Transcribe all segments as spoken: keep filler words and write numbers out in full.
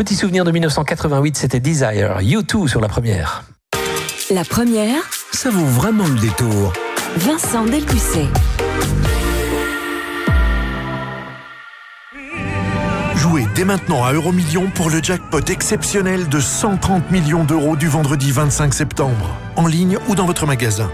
Petit souvenir de mille neuf cent quatre-vingt-huit, c'était Desire, U deux sur la première. La première, ça vaut vraiment le détour. Vincent Delpucet. Jouez dès maintenant à Euromillions pour le jackpot exceptionnel de cent trente millions d'euros du vendredi vingt-cinq septembre. En ligne ou dans votre magasin.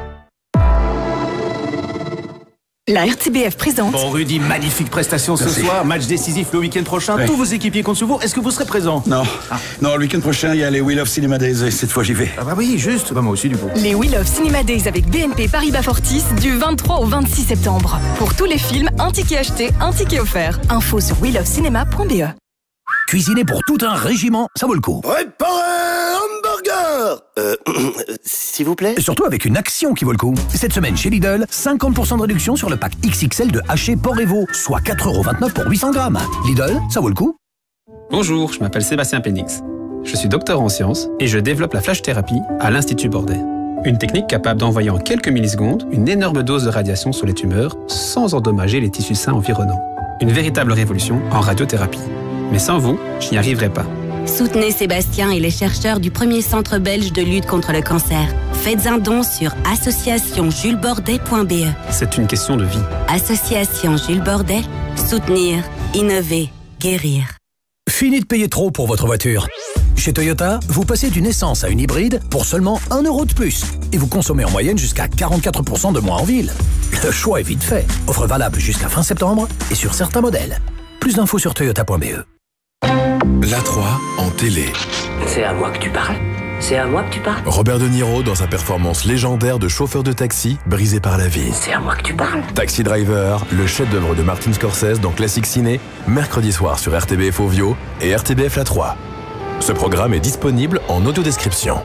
La R T B F présente. Bon Rudy, magnifique prestation ce Merci. soir, match décisif le week-end prochain, Oui. tous vos équipiers comptent sur vous, est-ce que vous serez présent? Non, ah. non, le week-end prochain, il y a les Wheel of Cinema Days et cette fois j'y vais. Ah bah oui, juste, bah moi aussi du coup. Les Wheel of Cinema Days avec B N P Paribas Fortis du vingt-trois au vingt-six septembre. Pour tous les films, un ticket acheté, un ticket offert. Info sur wheel of cinema point b e. Cuisiner pour tout un régiment, ça vaut le coup. Préparez hamburger. Euh, s'il vous plaît. Et surtout avec une action qui vaut le coup. Cette semaine chez Lidl, cinquante pour cent de réduction sur le pack X X L de haché porc et veau, soit quatre euros vingt-neuf pour huit cents grammes. Lidl, ça vaut le coup. Bonjour, je m'appelle Sébastien Pénix. Je suis docteur en sciences et je développe la flash thérapie à l'Institut Bordet. Une technique capable d'envoyer en quelques millisecondes une énorme dose de radiation sur les tumeurs sans endommager les tissus sains environnants. Une véritable révolution en radiothérapie. Mais sans vous, je n'y arriverai pas. Soutenez Sébastien et les chercheurs du premier centre belge de lutte contre le cancer. Faites un don sur association jules bordet point b e. C'est une question de vie. Association Jules Bordet, soutenir, innover, guérir. Fini de payer trop pour votre voiture. Chez Toyota, vous passez d'une essence à une hybride pour seulement un euro de plus. Et vous consommez en moyenne jusqu'à quarante-quatre pour cent de moins en ville. Le choix est vite fait. Offre valable jusqu'à fin septembre et sur certains modèles. Plus d'infos sur toyota point b e. La trois en télé. C'est à moi que tu parles? C'est à moi que tu parles? Robert De Niro dans sa performance légendaire de chauffeur de taxi brisé par la vie. C'est à moi que tu parles? Taxi Driver, le chef-d'œuvre de Martin Scorsese dans Classic Ciné, mercredi soir sur R T B F Ovio et R T B F La trois. Ce programme est disponible en audiodescription.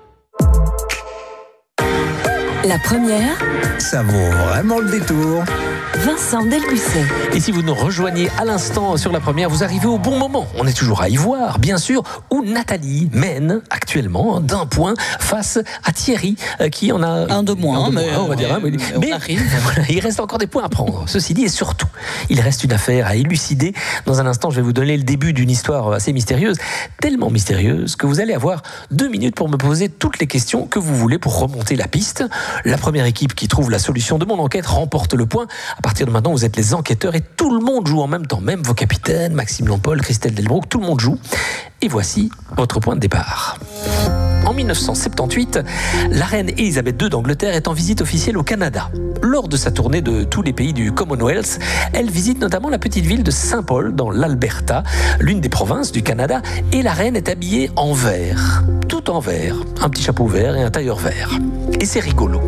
La première, Ça vaut vraiment le détour. Vincent Delpucet. Et si vous nous rejoignez à l'instant sur la première, vous arrivez au bon moment. On est toujours à Ivoire, bien sûr, où Nathalie mène actuellement d'un point face à Thierry, euh, qui en a un de moins, un de mais moins, on va dire. euh, hein, mais on mais arrive. voilà, il reste encore des points à prendre. Ceci dit, et surtout, il reste une affaire à élucider. Dans un instant, je vais vous donner le début d'une histoire assez mystérieuse, tellement mystérieuse que vous allez avoir deux minutes pour me poser toutes les questions que vous voulez pour remonter la piste. La première équipe qui trouve la solution de mon enquête remporte le point. À partir de maintenant, vous êtes les enquêteurs et tout le monde joue en même temps, même vos capitaines, Maxime Lampol, Christelle Delbrook, tout le monde joue. Et voici votre point de départ. En mille neuf cent soixante-dix-huit, la reine Élisabeth deux d'Angleterre est en visite officielle au Canada. Lors de sa tournée de tous les pays du Commonwealth, elle visite notamment la petite ville de Saint-Paul dans l'Alberta, l'une des provinces du Canada, et la reine est habillée en vert, tout en vert, un petit chapeau vert et un tailleur vert. Et c'est rigolo.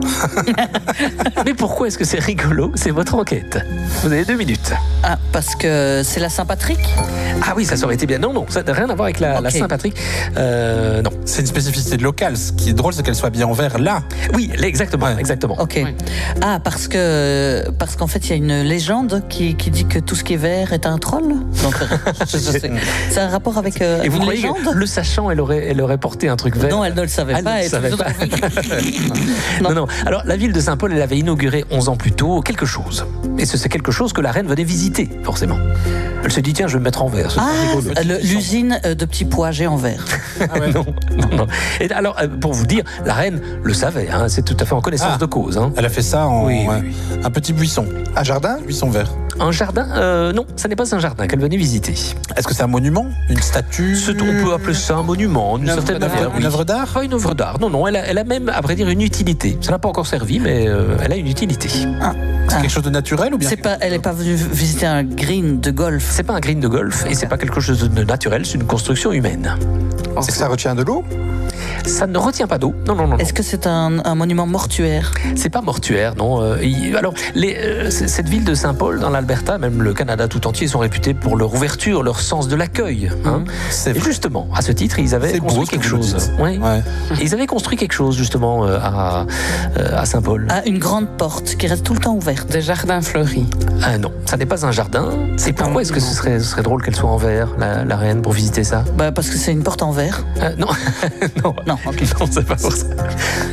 Mais pourquoi est-ce que c'est rigolo? C'est votre enquête. Vous avez deux minutes. Ah, parce que c'est la Saint-Patrick? Ah oui, ça aurait été bien. Non, non, ça n'a rien à voir avec la, Ok. la Saint-Patrick. Euh, non. C'est une spécificité locale. Ce qui est drôle, c'est qu'elle soit bien en vert là. Oui, exactement, Ouais. exactement. Ok. Ah, parce que parce qu'en fait, il y a une légende qui, qui dit que tout ce qui est vert est un troll. Donc, je- je sais. C'est un rapport avec euh, Et vous une croyez légende? que le sachant, elle aurait, elle aurait porté un truc vert? Non, elle ne le savait Elle pas. ne le et savait tout- pas. Non. non, non. Alors, la ville de Saint-Paul, elle avait inauguré onze ans plus tôt quelque chose. Et c'est c'est quelque chose que la reine venait visiter, forcément. Elle se dit, tiens, je vais me mettre en vert. Ce sera Ah, rigolo. le- l'usine euh, de petits pois géants verts. non, non, non. Et alors, euh, pour vous dire, la reine le savait, hein, c'est tout à fait en connaissance Ah. de cause. Hein. Elle a fait ça en Oui, ouais, oui, un petit buisson. Un jardin? Buisson vert. Un jardin euh, Non, ça n'est pas un jardin qu'elle venait visiter. Est-ce que c'est un monument? Une statue? C'est- on peut appeler ça un monument, d'une Une œuvre certaine d'art, manière. une oui. œuvre d'art? Pas une œuvre d'art, non, non, elle a, elle a même, à vrai dire, une utilité. Ça n'a pas encore servi, mais euh, elle a une utilité. C'est quelque chose de naturel ou bien? C'est pas, elle n'est pas venue visiter un green de golf. C'est pas un green de golf et c'est pas quelque chose de naturel, c'est une construction humaine. Est-ce que ça retient de l'eau? Ça ne retient pas d'eau. Non, non, non. Est-ce que c'est un, un monument mortuaire? C'est pas mortuaire, non. Euh, il- alors, les, euh, c- cette ville de Saint-Paul, dans l'Alberta, même le Canada tout entier, sont réputés pour leur ouverture, leur sens de l'accueil. Hein. C'est Et vrai. justement, à ce titre, ils avaient C'est beau construit ce que quelque vous nous chose. dites. Oui. Ouais. Et ils avaient construit quelque chose, justement, euh, à, euh, à Saint-Paul. Ah, une grande porte qui reste tout le temps ouverte. Des jardins fleuris. Ah non, ça n'est pas un jardin. C'est pourquoi est-ce que ce serait, ce serait drôle qu'elle soit en verre, la, la reine, pour visiter ça? Bah, parce que c'est une porte en verre. Euh, Non, non, Non, ok. non, c'est pas pour ça.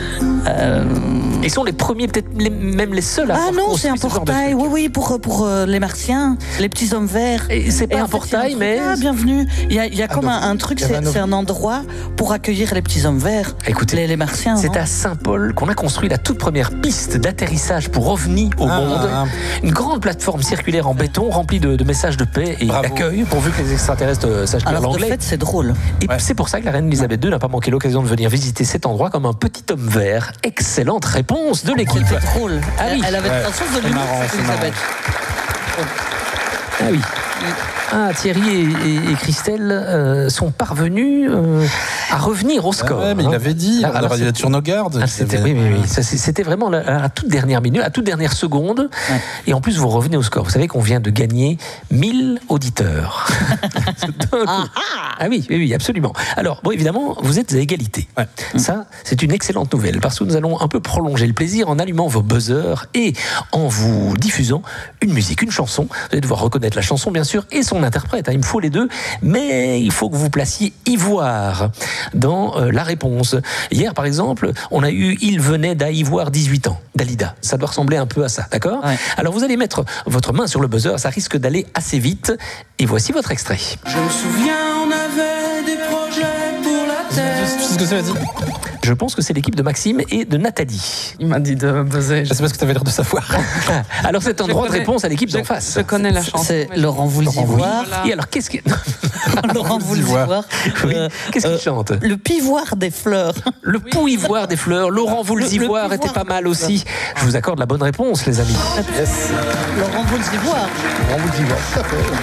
Euh... Ils sont les premiers, peut-être les, même les seuls à Ah avoir non, c'est un portail, oui, oui, pour, pour euh, les martiens, les petits hommes verts. Et c'est pas et un en fait, portail, un mais... Ah, bienvenue. Il y a, il y a ah, comme non, un, un truc, c'est, c'est un endroit pour accueillir les petits hommes verts. Écoutez, les, les martiens. c'est hein. à Saint-Paul qu'on a construit la toute première piste d'atterrissage pour ovnis au ah, monde. Ah, Une grande plateforme circulaire en béton remplie de, de messages de paix et Bravo. d'accueil, pourvu que les extraterrestres sachent lire l'anglais. En fait, c'est drôle. Et ouais. c'est pour ça que la reine Elisabeth deux n'a pas manqué l'occasion de venir visiter cet endroit comme un petit homme vert. Excellente réponse de l'équipe. C'était drôle. Ah oui. Elle avait ouais. un sens de l'humour, Elisabeth. Ah oui. Ah, Thierry et, et, et Christelle euh, sont parvenus euh, à revenir au score. Ah ouais, mais hein. Il avait dit, ah, on aurait dû être sur nos gardes. Ah, c'était, avait... oui, oui, oui. Ça, c'était vraiment la, la toute dernière minute, la toute dernière seconde. Ouais. Et en plus, vous revenez au score. Vous savez qu'on vient de gagner mille auditeurs. ah, ah oui, oui, oui, absolument. Alors, bon, évidemment, vous êtes à égalité. Ouais. Ça, c'est une excellente nouvelle parce que nous allons un peu prolonger le plaisir en allumant vos buzzers et en vous diffusant une musique, une chanson. Vous allez devoir reconnaître la chanson, bien sûr, et son interprète. Il me faut les deux, mais il faut que vous placiez Ivoire dans euh, la réponse. Hier, par exemple, on a eu Il venait d'Ivoire dix-huit ans, Dalida. Ça doit ressembler un peu à ça, d'accord ? Ouais. Alors vous allez mettre votre main sur le buzzer, ça risque d'aller assez vite. Et voici votre extrait. Je me souviens, on avait des projets pour la terre. Tu sais ce que c'est, vas-y. Je pense que c'est l'équipe de Maxime et de Nathalie. Il m'a dit de buzzer. C'est parce que tu avais l'air de savoir. Alors c'est un droit de réponse à l'équipe d'en face. Je connais la chanson. C'est Laurent Voulzy-Ivoire. Voilà. Et alors qu'est-ce que... Laurent Voulzy-Ivoire. Oui. Qu'est-ce qu'il euh, chante ? Le pivoire des fleurs. Le pouivoire des fleurs. Laurent Voulzy-Ivoire était pas mal aussi. Je vous accorde la bonne réponse, les amis. Yes. Laurent Voulzy-Ivoire. Laurent Voulzy-Ivoire, tout à fait.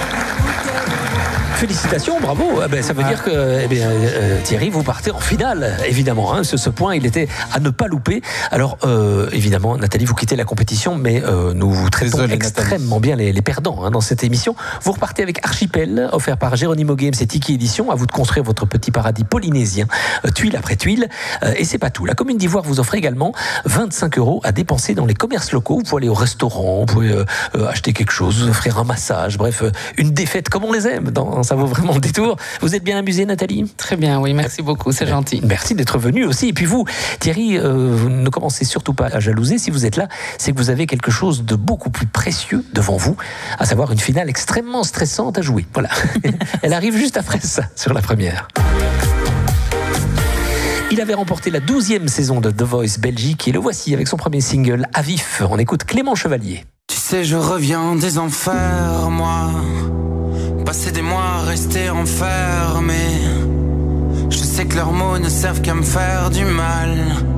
Félicitations, bravo. Ah ben, ça veut ah. dire que eh bien, euh, Thierry, vous partez en finale, évidemment. Hein. Ce, ce point, il était à ne pas louper. Alors, euh, évidemment, Nathalie, vous quittez la compétition, mais euh, nous vous traitons Désolé, extrêmement Nathalie. bien les, les perdants hein, dans cette émission. Vous repartez avec Archipel, offert par Geronimo Games et Tiki Édition. À vous de construire votre petit paradis polynésien, euh, tuile après tuile. Euh, et c'est pas tout. La Commune d'Ivoire vous offre également vingt-cinq euros à dépenser dans les commerces locaux. Vous pouvez aller au restaurant, vous pouvez euh, euh, acheter quelque chose, vous offrir un massage. Bref, euh, une défaite comme on les aime dans ça vaut vraiment le détour. Vous êtes bien amusée, Nathalie ? Très bien, oui, merci beaucoup, c'est gentil. Merci d'être venue aussi. Et puis vous, Thierry, euh, vous ne commencez surtout pas à jalouser. Si vous êtes là, c'est que vous avez quelque chose de beaucoup plus précieux devant vous, à savoir une finale extrêmement stressante à jouer. Voilà. Elle arrive juste après ça, sur la première. Il avait remporté la douzième saison de The Voice Belgique et le voici avec son premier single, À vif. On écoute Clément Chevalier. Tu sais, je reviens des enfers, moi. Passer des mois restés enfermés. Je sais que leurs mots ne servent qu'à me faire du mal.